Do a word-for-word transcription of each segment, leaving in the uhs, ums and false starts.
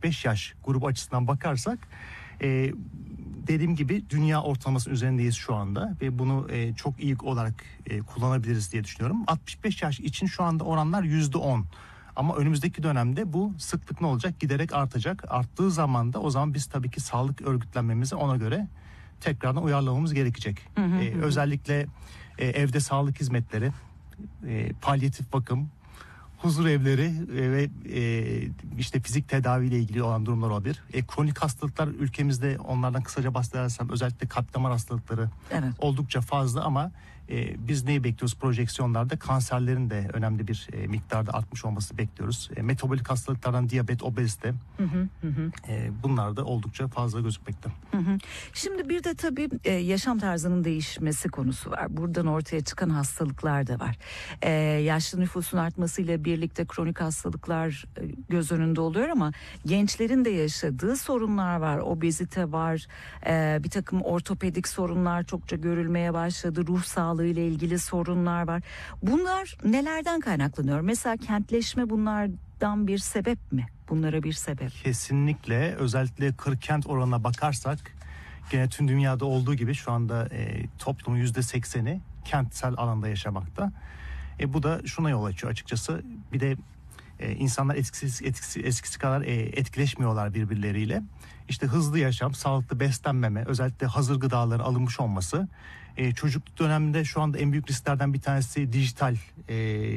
beş yaş grubu açısından bakarsak e, dediğim gibi dünya ortalamasının üzerindeyiz şu anda ve bunu e, çok iyi olarak e, kullanabiliriz diye düşünüyorum. altmış beş yaş için şu anda oranlar yüzde on. Ama önümüzdeki dönemde bu sıklık ne olacak? Giderek artacak. Arttığı zaman da o zaman biz tabii ki sağlık örgütlenmemizi ona göre tekrardan uyarlamamız gerekecek. Hı hı, ee, hı. Özellikle e, evde sağlık hizmetleri, e, palyatif bakım, huzur evleri e, ve e, işte fizik tedaviyle ilgili olan durumlar olabilir. E, kronik hastalıklar ülkemizde, onlardan kısaca bahsedersem özellikle kalp damar hastalıkları evet. oldukça fazla ama e, biz neyi bekliyoruz projeksiyonlarda? Kanserlerin de önemli bir e, miktarda artmış olmasını bekliyoruz. E, metabolik hastalıklardan diyabet, obezite hı hı, hı. E, bunlar da oldukça fazla gözükmekte. Hı hı. Şimdi bir de tabii e, yaşam tarzının değişmesi konusu var. Buradan ortaya çıkan hastalıklar da var. E, yaşlı nüfusun artmasıyla birlikte kronik hastalıklar e, göz önünde oluyor ama gençlerin de yaşadığı sorunlar var. Obezite var, e, bir takım ortopedik sorunlar çokça görülmeye başladı. Ruh sağlığı ile ilgili sorunlar var. Bunlar nelerden kaynaklanıyor? Mesela kentleşme bunlardan bir sebep mi? Bunlara bir sebep. Kesinlikle, özellikle kır kent oranına bakarsak gene tüm dünyada olduğu gibi şu anda e, toplumun yüzde sekseni kentsel alanda yaşamakta. E, bu da şuna yol açıyor açıkçası. Bir de e, insanlar eskisi, eskisi, eskisi kadar e, etkileşmiyorlar birbirleriyle. İşte hızlı yaşam, sağlıklı beslenmeme, özellikle hazır gıdaların alınmış olması. E, çocukluk döneminde şu anda en büyük risklerden bir tanesi dijital e,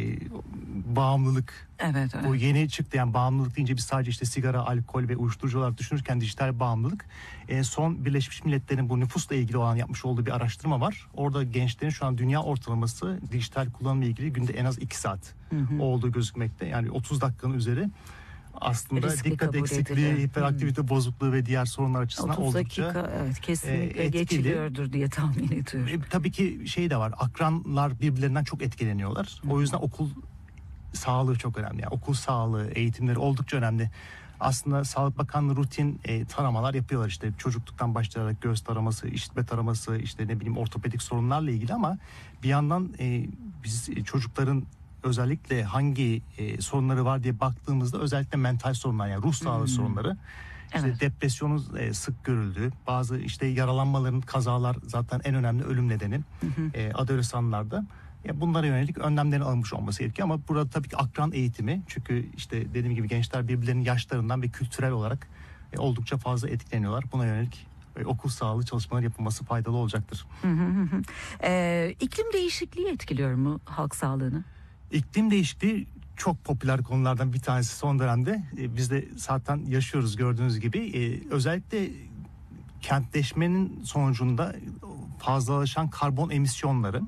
bağımlılık. Evet, evet. Bu yeni çıktı, yani bağımlılık deyince biz sadece işte sigara, alkol ve uyuşturucu olarak düşünürken dijital bağımlılık. E, son Birleşmiş Milletler'in bu nüfusla ilgili olan yapmış olduğu bir araştırma var. Orada gençlerin şu an dünya ortalaması dijital kullanımla ilgili günde en az iki saat hı hı. olduğu gözükmekte. Yani otuz dakikanın üzeri. Aslında riskli dikkat eksikliği, hiperaktivite hmm. bozukluğu ve diğer sorunlar açısından otuz oldukça dakika, evet, kesinlikle e, geçiliyordur diye tahmin ediyorum. E, tabii ki şey de var, akranlar birbirlerinden çok etkileniyorlar. Hmm. O yüzden okul sağlığı çok önemli. Yani okul sağlığı, eğitimleri oldukça önemli. Aslında Sağlık Bakanlığı rutin e, taramalar yapıyorlar, işte çocukluktan başlayarak göz taraması, işitme taraması, işte ne bileyim ortopedik sorunlarla ilgili ama bir yandan e, biz e, çocukların özellikle hangi e, sorunları var diye baktığımızda özellikle mental sorunlar, yani ruh sağlığı hmm. sorunları, işte evet. depresyonun e, sık görüldüğü, bazı işte yaralanmaların, kazalar zaten en önemli ölüm nedeni hmm. e, adolesanlarda. Ya bunlara yönelik önlemlerin alınmış olması gerekiyor ama burada tabii ki akran eğitimi, çünkü işte dediğim gibi gençler birbirlerinin yaşlarından ve kültürel olarak e, oldukça fazla etkileniyorlar. Buna yönelik e, okul sağlığı çalışmaları yapılması faydalı olacaktır. Hı hı hı. Ee, iklim değişikliği etkiliyor mu halk sağlığını? İklim değişikliği çok popüler konulardan bir tanesi son dönemde. E, biz de zaten yaşıyoruz gördüğünüz gibi. E, özellikle kentleşmenin sonucunda fazlalaşan karbon emisyonları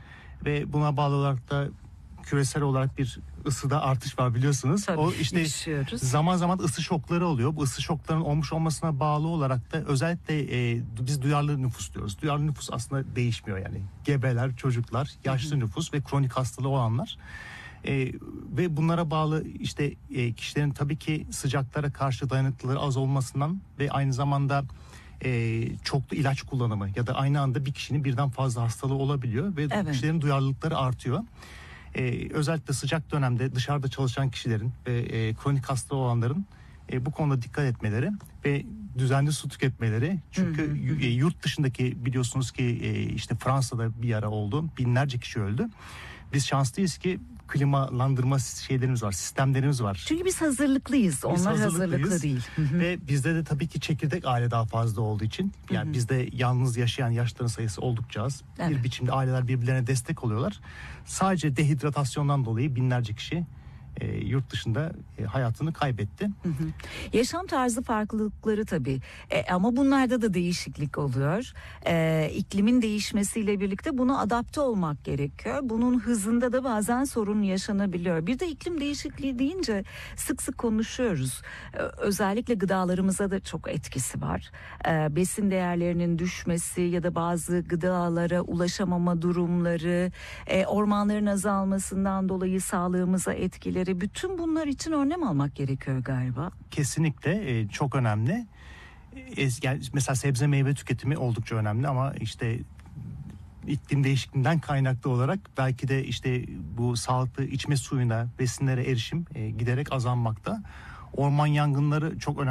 ve buna bağlı olarak da küresel olarak bir ısıda artış var biliyorsunuz. Tabii, o işte yaşıyoruz. Zaman zaman ısı şokları oluyor. Bu ısı şokların olmuş olmasına bağlı olarak da özellikle e, biz duyarlı nüfus diyoruz. Duyarlı nüfus aslında değişmiyor yani. Gebeler, çocuklar, yaşlı Hı-hı. nüfus ve kronik hastalığı olanlar. E, ve bunlara bağlı işte e, kişilerin tabii ki sıcaklara karşı dayanıklılığı az olmasından ve aynı zamanda e, çoklu ilaç kullanımı ya da aynı anda bir kişinin birden fazla hastalığı olabiliyor ve evet. kişilerin duyarlılıkları artıyor. Ee, özellikle sıcak dönemde dışarıda çalışan kişilerin ve e, kronik hasta olanların e, bu konuda dikkat etmeleri ve düzenli su tüketmeleri. Çünkü hı hı hı. yurt dışındaki biliyorsunuz ki e, işte Fransa'da bir ara oldu, binlerce kişi öldü. Biz şanslıyız ki klimalandırma şeylerimiz var, sistemlerimiz var. Çünkü biz hazırlıklıyız, biz onlar hazırlıklı değil. Ve bizde de tabii ki çekirdek aile daha fazla olduğu için, yani hı hı. bizde yalnız yaşayan yaşlıların sayısı oldukça az. Evet. Bir biçimde aileler birbirlerine destek oluyorlar. Sadece dehidratasyondan dolayı binlerce kişi E, yurt dışında e, hayatını kaybetti. Hı hı. Yaşam tarzı farklılıkları tabii e, ama bunlarda da değişiklik oluyor. E, iklimin değişmesiyle birlikte buna adapte olmak gerekiyor. Bunun hızında da bazen sorun yaşanabiliyor. Bir de iklim değişikliği deyince sık sık konuşuyoruz. E, özellikle gıdalarımıza da çok etkisi var. E, besin değerlerinin düşmesi ya da bazı gıdalara ulaşamama durumları, e, ormanların azalmasından dolayı sağlığımıza etkileri. Bütün bunlar için önlem almak gerekiyor galiba. Kesinlikle e, çok önemli. E, yani mesela sebze meyve tüketimi oldukça önemli ama işte iklim değişikliğinden kaynaklı olarak belki de işte bu sağlıklı içme suyuna, besinlere erişim e, giderek azalmakta. Orman yangınları çok önemli.